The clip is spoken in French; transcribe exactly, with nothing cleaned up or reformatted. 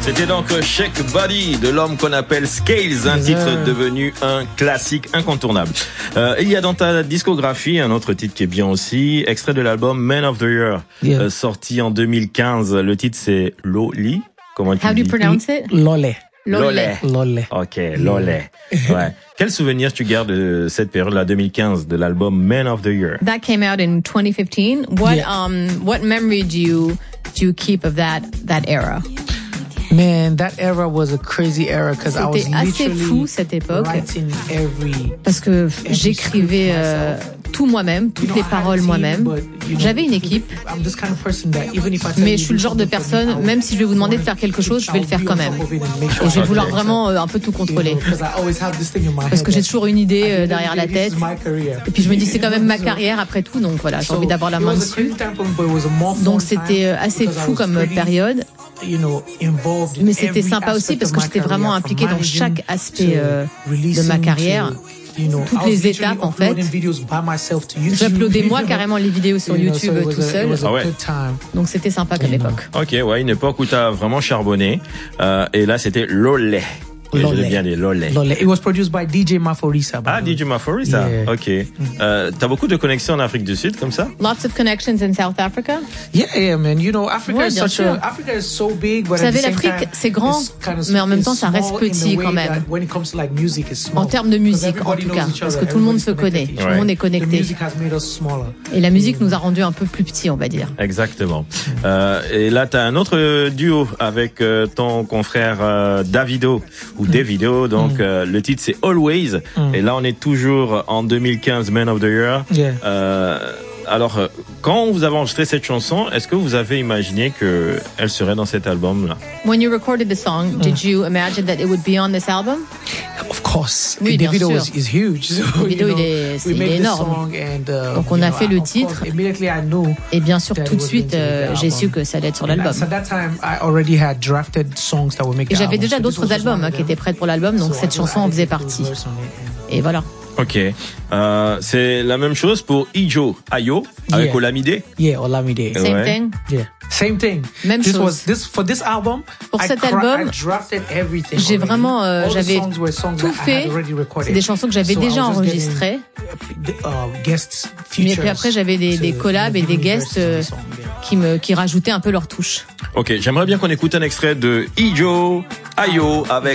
C'était donc Shake Body de l'homme qu'on appelle Scales, un titre yeah. devenu un classique incontournable. Euh, il y a dans ta discographie un autre titre qui est bien aussi, extrait de l'album Man of the Year, yeah. euh, sorti en deux mille quinze. Le titre c'est Loli. Comment tu How dis? do you pronounce it? Lole. Lole. Lole. Ok, Lole. Ouais. Quel souvenir tu gardes de cette période-là, deux mille quinze, de l'album Man of the Year? That came out in twenty fifteen. What yeah. um what memory do you do you keep of that that era? Man, that era was a crazy era because I was C'était assez fou cette époque parce que j'écrivais euh, tout moi-même, toutes les paroles moi-même. J'avais une équipe, mais je suis le genre de personne, même si je vais vous demander de faire quelque chose, je vais le faire quand même. Et je vais vouloir vraiment euh, un peu tout contrôler. Parce que j'ai toujours une idée euh, derrière la tête. Et puis je me dis c'est quand même ma carrière après tout, donc voilà, j'ai envie d'avoir la main dessus. Donc c'était assez fou comme période. Mais c'était sympa aussi parce que j'étais vraiment impliquée dans chaque aspect euh, de ma carrière. Toutes les étapes en fait. J'uploadais moi carrément les vidéos sur YouTube tout seul. Ah ouais. Donc c'était sympa comme époque. Ok, ouais, une époque où t'as vraiment charbonné. Euh, et là c'était Lole. Lole. Je bien dit Lole. Lole. It was produced by D J Maforisa. Ah, D J Maforisa. Yeah. Ok. Euh, t'as beaucoup de connexions en Afrique du Sud comme ça? Lots of connections in South Africa. Yeah, yeah, man. You know, Africa ouais, is such sûr. a Africa is so big, but vous savez, at the same l'Afrique, time, c'est grand, kind of, mais en même temps, ça reste petit quand même. When it comes to like music, it's small. En termes de musique, en tout cas, parce que tout le monde se connaît, tout le monde est connecté. Et la musique nous a rendus un peu plus petits, on va dire. Exactement. Euh, et là, t'as un autre duo avec euh, ton confrère euh, Davido ou Davido. Donc Donc, euh, le titre, c'est Always. Mm. Et là, on est toujours en deux mille quinze, Man of the Year. Yeah. Euh, alors, quand vous avez enregistré cette chanson, est-ce que vous avez imaginé qu'elle serait dans cet album-là? When you recorded the song, mm. did you imagine that it would be on this album? Of course. Oui, the bien video sûr. Is, is huge. So, le vidéo, you know, il est, c'est, il est énorme. And, uh, Donc, on a fait le titre. Et bien sûr, tout de suite, euh, j'ai su que ça allait être sur l'album. Et j'avais déjà d'autres albums hein, qui étaient prêts pour l'album, donc cette chanson en faisait partie. Et voilà. Ok. Euh, c'est la même chose pour Ijo Ayo avec yeah. Olamide. Yeah, Olamide. Same ouais. thing. Yeah. Same thing. Même this chose. Was this for this album? Pour I cet cra- album, I drafted everything j'ai already. vraiment, euh, j'avais tout fait. C'est des chansons que j'avais so déjà enregistrées. Uh, guests, mais puis après, j'avais des, des collabs et des guests euh, qui me, qui rajoutaient un peu leur touche. Ok, j'aimerais bien qu'on écoute un extrait de Ijo Ayo avec